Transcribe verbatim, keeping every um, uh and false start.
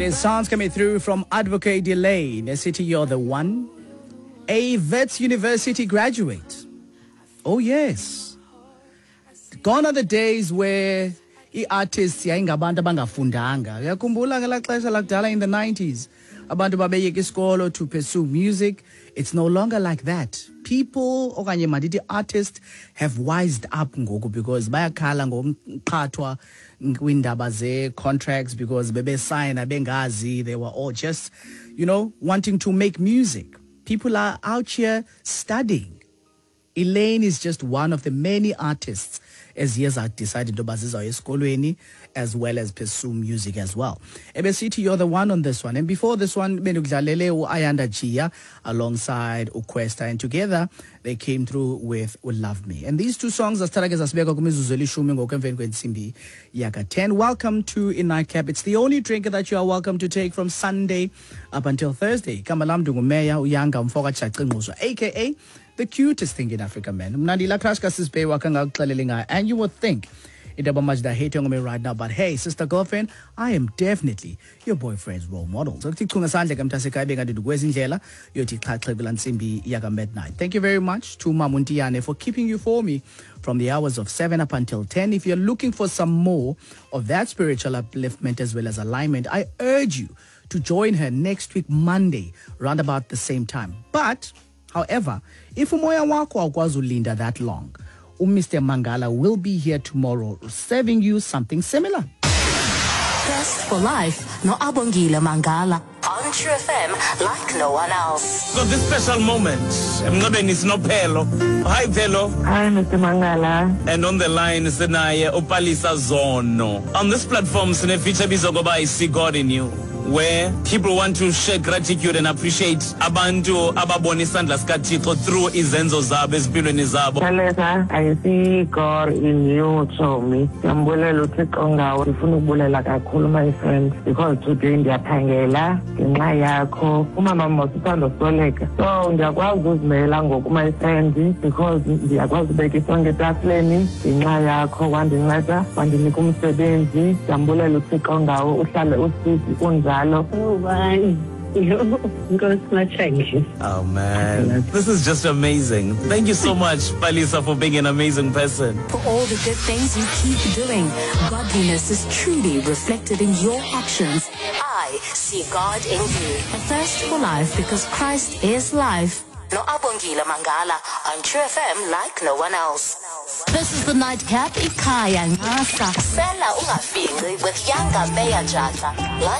Okay, sounds coming through from Advocate Delane, a city you're the one. A Wits University graduate. Oh yes. Gone are the days where i-artists yayingabantu abangafundanga. Uyakhumbula ngelaa xesha lakudala in the nineties. Abantu babeyeka isikolo to pursue music. It's no longer like that. People, okanye mandithi artists, have wised up ngoku because bayakhala ngomqathwa kwindaba ze-contracts because bebesayina bengazi. They were all just, you know, wanting to make music. People are out here studying. Elaine is just one of the many artists as years are decided to baziza esikolweni as well as pursue music as well. Ebe City, you're the one on this one. And before this one, benukudlalele u-Ayanda Gia alongside uQuesta, and together they came through with Love Me. And these two songs are started as asibeka kumizuzu elishumi ngokwemveni kwentsimbi yaka ten. Welcome to In Nightcap. It's the only drink that you are welcome to take from Sunday up until Thursday. Kamalam Dungumeya uyanga umfoka Chaqingquswa, aka the cutest thing in Africa, man. Mnandila Krashka Sisbe wakanga uxelelinga, and you would think it about much that hating on me right now, but hey, sister girlfriend, I am definitely your boyfriend's role model. So thank you very much to Mamuntiane for keeping you for me from the hours of seven up until ten. If you're looking for some more of that spiritual upliftment as well as alignment, I urge you to join her next week Monday round about the same time. But however, if umoya wako awukwazi ulinda that long, Mister Mangala will be here tomorrow serving you something similar. Best for life, no Abongile Mangala. On True F M like no one else. So this special moment, Mngabeni is no Pelo. Hi Pelo. Hi Mister Mangala. And on the line is Naye Opalisa Zono. On this platform, Sine feature bizogoba I see God in you, where people want to share gratitude and appreciate abantu ababona isandla sikaThixo through izenzo zabo ezimpilweni zabo. Kalesa, I see God in you, Chomi. Ngiyambulela uThixo ngawe. Ngifuna ukubulela kakhulu my friend, because today ndiyaphangela ngenxa yakho. Umama mosithando soleka. So ngiyakwazi uzimela ngoku my friend, because ndiyakwazi ubeka isonke etafuleni ngenxa yakho, wandinceda wandinika umsebenzi. Ngiyambulela uThixo ngawe, uhlale usizi kunjalo. Oh, man. Oh man, this is just amazing. Thank you so much, Palisa, for being an amazing person. For all the good things you keep doing, godliness is truly reflected in your actions. I see God in you. A thirst for life because Christ is life. No Abongile Mangala on True F M like no one else. This is the Nightcap. Ikaya Ngasa. Sela ungafingci with Yanga Beya Jata.